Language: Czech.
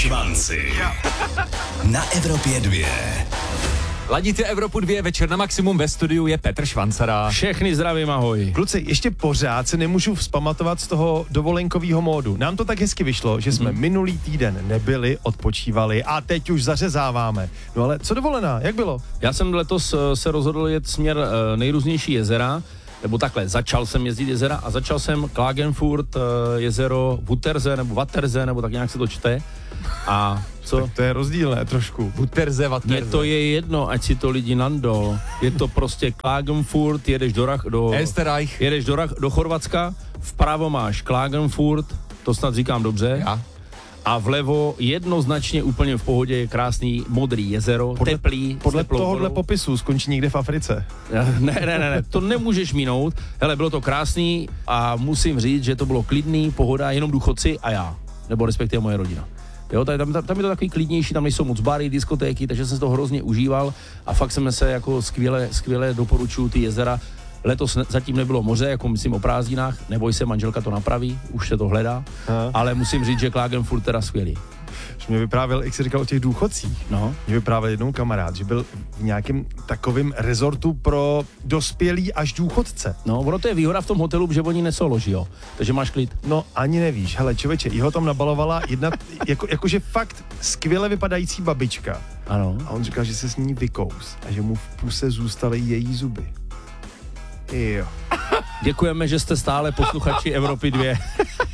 Švanci. Na Evropě 2. Ladíte Evropu 2, večer na maximum, ve studiu je Petr Švancara. Všechny zdravím, ahoj. Kluci, ještě pořád se nemůžu vzpamatovat z toho dovolenkového módu. Nám to tak hezky vyšlo, že jsme minulý týden nebyli, odpočívali a teď už zařezáváme. No ale co dovolená, jak bylo? Já jsem letos se rozhodl jet směr nejrůznější jezera, nebo takhle, začal jsem jezdit jezera a začal jsem Klagenfurt, jezero Wuttersee, nebo Wattersee, nebo tak nějak se to čte. A co? Tak to je rozdílné trošku. Wuttersee, Wattersee. Mně to je jedno, ať si to lidi nando. Je to prostě Klagenfurt, jedeš do Chorvatska, vpravo máš Klagenfurt, to snad říkám dobře. Já. A vlevo jednoznačně úplně v pohodě je krásný modrý jezero, teplý. Podle tohohle popisu skončí někde v Africe. Ne, to nemůžeš minout. Hele, bylo to krásný a musím říct, že to bylo klidný, pohoda, jenom důchodci a já, nebo respektive moje rodina. Jo, tam je to takový klidnější, tam nejsou moc bary, diskotéky, takže jsem to hrozně užíval a fakt jsme se jako skvěle doporučuju ty jezera. Letos zatím nebylo moře, jako myslím o prázdninách, neboj se, manželka to napraví, už se to hledá, ale musím říct, že Klagenfurt teda skvělý. Mě vyprávěl, jak jsi říkal o těch důchodcích, mě vyprávěl jednou kamarád, že byl v nějakém takovém rezortu pro dospělý až důchodce. No, ono to je výhoda v tom hotelu, že oni nesoloží, jo, takže máš klid. No, ani nevíš, hele člověče, jeho tam nabalovala jedna, jakože fakt skvěle vypadající babička. Ano. A on říkal, že se s ní vykous a že mu v puse zůstaly její zuby. Jo. Děkujeme, že jste stále posluchači Evropy 2.